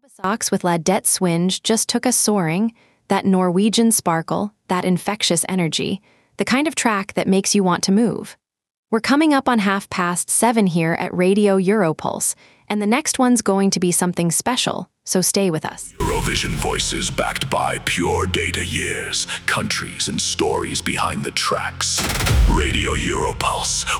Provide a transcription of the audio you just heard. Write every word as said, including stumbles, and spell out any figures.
Socks with La Dette Swinge just took us soaring, that Norwegian sparkle, that infectious energy, the kind of track that makes you want to move. We're coming up on half past seven here at Radio Europulse, and the next one's going to be something special, so stay with us. Eurovision voices backed by pure data years, countries and stories behind the tracks. Radio Europulse.